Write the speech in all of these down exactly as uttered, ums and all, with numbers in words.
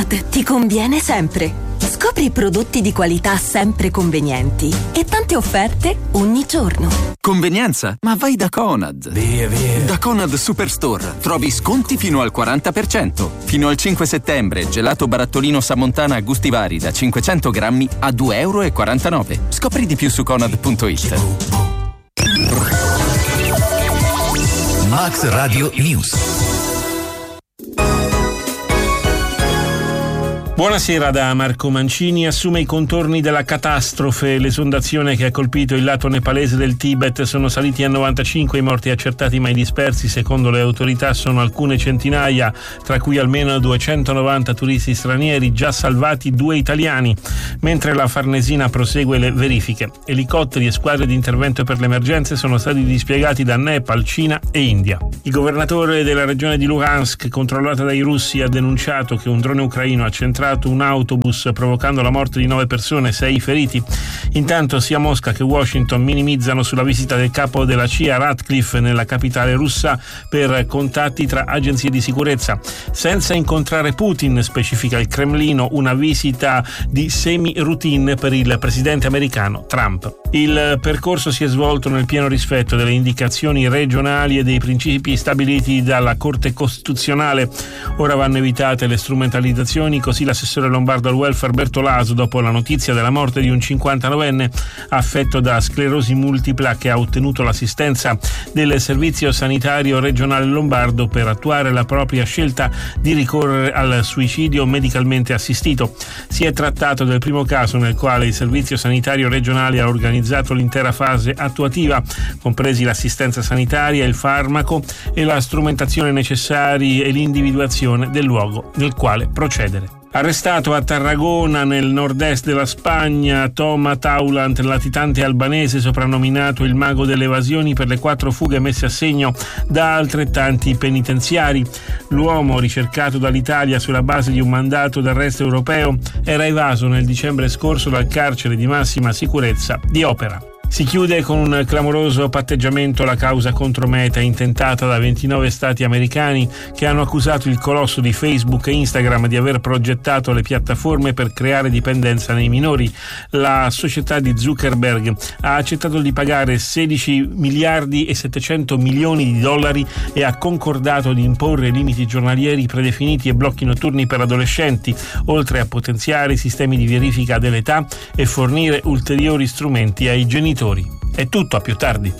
Conad ti conviene sempre. Scopri prodotti di qualità sempre convenienti e tante offerte ogni giorno. Convenienza? Ma vai da Conad. Via, via. Da Conad Superstore trovi sconti fino al quaranta per cento. Fino al cinque settembre, gelato barattolino Samontana a gusti vari da cinquecento grammi a due euro e quarantanove. Scopri di più su conad punto it. Max Radio News. Buonasera da Marco Mancini. Assume i contorni della catastrofe. L'esondazione che ha colpito il lato nepalese del Tibet. Sono saliti a novantacinque i morti accertati ma i dispersi, secondo le autorità, sono alcune centinaia, tra cui almeno duecentonovanta turisti stranieri, già salvati due italiani, mentre la Farnesina prosegue le verifiche. Elicotteri e squadre di intervento per le emergenze sono stati dispiegati da Nepal, Cina e India. Il governatore della regione di Luhansk, controllata dai russi, ha denunciato che un drone ucraino ha centrato un autobus provocando la morte di nove persone, sei feriti. Intanto sia Mosca che Washington minimizzano sulla visita del capo della C I A Ratcliffe nella capitale russa per contatti tra agenzie di sicurezza. Senza incontrare Putin, specifica il Cremlino, una visita di semi-routine per il presidente americano Trump. Il percorso si è svolto nel pieno rispetto delle indicazioni regionali e dei principi stabiliti dalla Corte Costituzionale. Ora vanno evitate le strumentalizzazioni, così l'assessore lombardo al welfare Bertolaso, dopo la notizia della morte di un cinquantanovenne affetto da sclerosi multipla che ha ottenuto l'assistenza del Servizio Sanitario Regionale Lombardo per attuare la propria scelta di ricorrere al suicidio medicalmente assistito. Si è trattato del primo caso nel quale il Servizio Sanitario Regionale ha organizzato l'intera fase attuativa, compresi l'assistenza sanitaria, il farmaco e la strumentazione necessari e l'individuazione del luogo nel quale procedere. Arrestato a Tarragona, nel nord-est della Spagna, Toma Taulant, latitante albanese soprannominato il mago delle evasioni per le quattro fughe messe a segno da altrettanti penitenziari. L'uomo, ricercato dall'Italia sulla base di un mandato d'arresto europeo, era evaso nel dicembre scorso dal carcere di massima sicurezza di Opera. Si chiude con un clamoroso patteggiamento la causa contro Meta, intentata da ventinove stati americani che hanno accusato il colosso di Facebook e Instagram di aver progettato le piattaforme per creare dipendenza nei minori. La società di Zuckerberg ha accettato di pagare sedici miliardi e settecento milioni di dollari e ha concordato di imporre limiti giornalieri predefiniti e blocchi notturni per adolescenti, oltre a potenziare i sistemi di verifica dell'età e fornire ulteriori strumenti ai genitori. È tutto, a più tardi.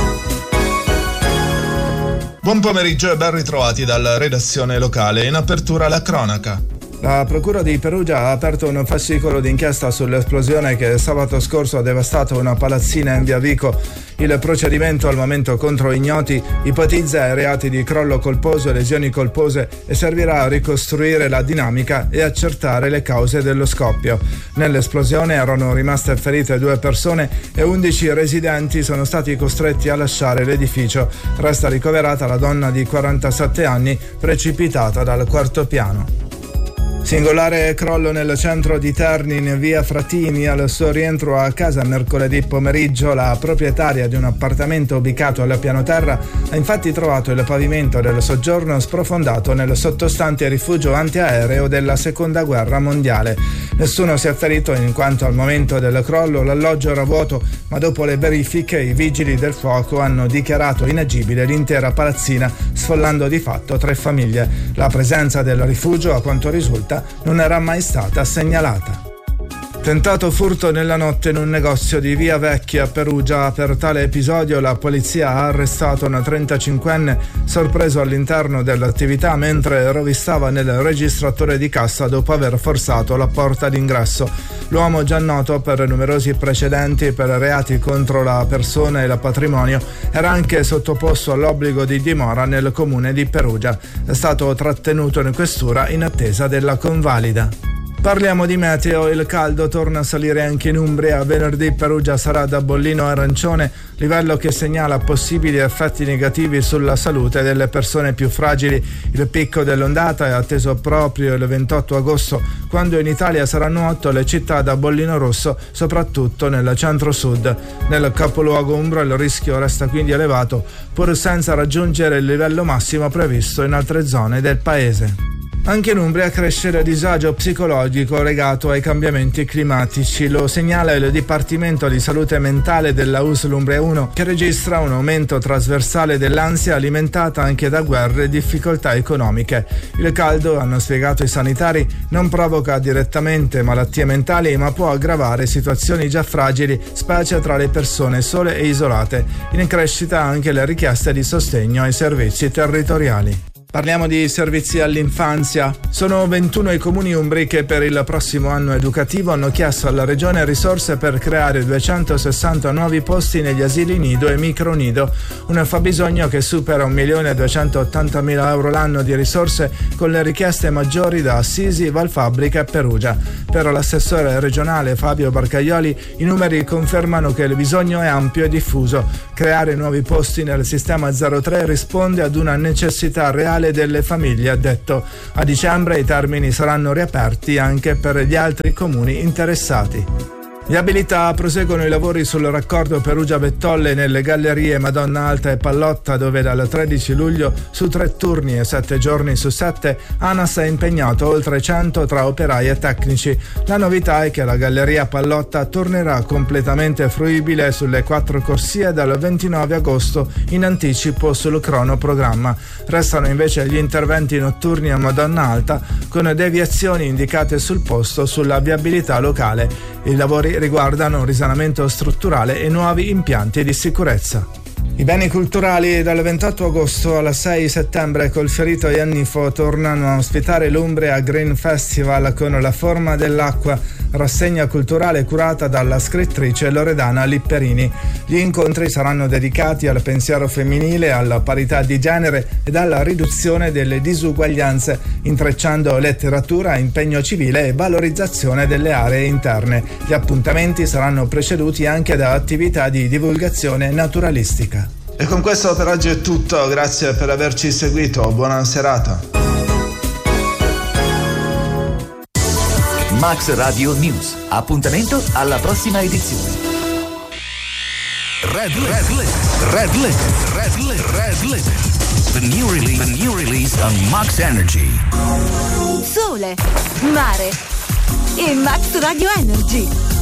Buon pomeriggio e ben ritrovati dalla redazione locale. In apertura la cronaca. La Procura di Perugia ha aperto un fascicolo d'inchiesta sull'esplosione che sabato scorso ha devastato una palazzina in via Vico. Il procedimento, al momento contro ignoti, ipotizza reati di crollo colposo e lesioni colpose e servirà a ricostruire la dinamica e accertare le cause dello scoppio. Nell'esplosione erano rimaste ferite due persone e undici residenti sono stati costretti a lasciare l'edificio. Resta ricoverata la donna di quarantasette anni precipitata dal quarto piano. Singolare crollo nel centro di Terni, in via Fratini. Al suo rientro a casa mercoledì pomeriggio, la proprietaria di un appartamento ubicato al piano terra ha infatti trovato il pavimento del soggiorno sprofondato nel sottostante rifugio antiaereo della seconda guerra mondiale. Nessuno si è ferito in quanto al momento del crollo l'alloggio era vuoto, ma dopo le verifiche i vigili del fuoco hanno dichiarato inagibile l'intera palazzina, sfollando di fatto tre famiglie. La presenza del rifugio, a quanto risulta, non era mai stata segnalata. Tentato furto nella notte in un negozio di Via Vecchia a Perugia. Per tale episodio la polizia ha arrestato un trentacinquenne sorpreso all'interno dell'attività mentre rovistava nel registratore di cassa dopo aver forzato la porta d'ingresso. L'uomo, già noto per numerosi precedenti per reati contro la persona e il patrimonio, era anche sottoposto all'obbligo di dimora nel comune di Perugia. È stato trattenuto in questura in attesa della convalida. Parliamo di meteo. Il caldo torna a salire anche in Umbria. Venerdì Perugia sarà da bollino arancione, livello che segnala possibili effetti negativi sulla salute delle persone più fragili. Il picco dell'ondata è atteso proprio il ventotto agosto, quando in Italia saranno otto le città da bollino rosso, soprattutto nel centro-sud. Nel capoluogo umbro il rischio resta quindi elevato, pur senza raggiungere il livello massimo previsto in altre zone del paese. Anche in Umbria cresce il disagio psicologico legato ai cambiamenti climatici. Lo segnala il Dipartimento di Salute Mentale della U S L Umbria uno, che registra un aumento trasversale dell'ansia alimentata anche da guerre e difficoltà economiche. Il caldo, hanno spiegato i sanitari, non provoca direttamente malattie mentali, ma può aggravare situazioni già fragili, specie tra le persone sole e isolate. In crescita anche le richieste di sostegno ai servizi territoriali. Parliamo di servizi all'infanzia. Sono ventuno i comuni umbri che per il prossimo anno educativo hanno chiesto alla Regione risorse per creare duecentosessanta nuovi posti negli asili nido e micronido, un fabbisogno che supera un milione duecentottantamila euro l'anno di risorse, con le richieste maggiori da Assisi, Valfabbrica e Perugia. Per l'assessore regionale Fabio Barcaioli i numeri confermano che il bisogno è ampio e diffuso. Creare nuovi posti nel sistema zero tre risponde ad una necessità reale delle famiglie, ha detto. A dicembre i termini saranno riaperti anche per gli altri comuni interessati. Viabilità, proseguono i lavori sul raccordo Perugia-Bettolle nelle gallerie Madonna Alta e Pallotta, dove dal tredici luglio su tre turni e sette giorni su sette ANAS è impegnato oltre cento tra operai e tecnici. La novità è che la galleria Pallotta tornerà completamente fruibile sulle quattro corsie dal ventinove agosto in anticipo sul cronoprogramma. Restano invece gli interventi notturni a Madonna Alta con deviazioni indicate sul posto sulla viabilità locale. I lavori riguardano un risanamento strutturale e nuovi impianti di sicurezza. I beni culturali dal ventotto agosto al sei settembre col Fiorito Iannifo tornano a ospitare l'Umbria Green Festival con La Forma dell'Acqua, rassegna culturale curata dalla scrittrice Loredana Lipperini. Gli incontri saranno dedicati al pensiero femminile, alla parità di genere ed alla riduzione delle disuguaglianze, intrecciando letteratura, impegno civile e valorizzazione delle aree interne. Gli appuntamenti saranno preceduti anche da attività di divulgazione naturalistica. E con questo per oggi è tutto, grazie per averci seguito, buona serata. Max Radio News, appuntamento alla prossima edizione. Red Red Red Red Red Red Red The new release, the new release on Max Energy. Sole, mare e Max Radio Energy.